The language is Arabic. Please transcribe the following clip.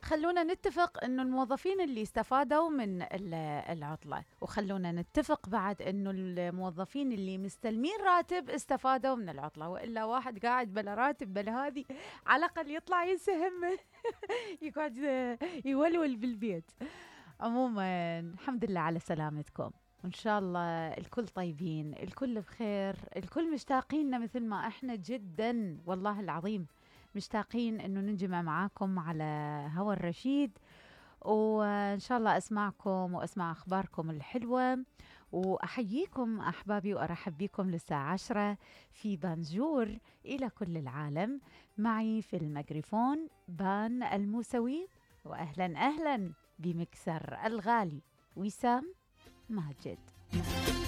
خلونا نتفق إنه الموظفين اللي استفادوا من العطلة، وخلونا نتفق بعد إنه الموظفين اللي مستلمين راتب استفادوا من العطلة، وإلا واحد قاعد بلا راتب بلا هذه على الأقل يطلع ينسهم يقعد يولول بالبيت. عموما الحمد لله على سلامتكم، وإن شاء الله الكل طيبين، الكل بخير، الكل مشتاقين مثل ما إحنا جدا والله العظيم مشتاقين إنه ننجمع معاكم على هوا الرشيد، وإن شاء الله أسمعكم وأسمع أخباركم الحلوة، وأحييكم أحبابي وأرحب بكم للساعة 10 في بانجور إلى كل العالم. معي في الميكروفون بان الموسوي، وأهلا أهلا بمكسر الغالي وسام ماجد.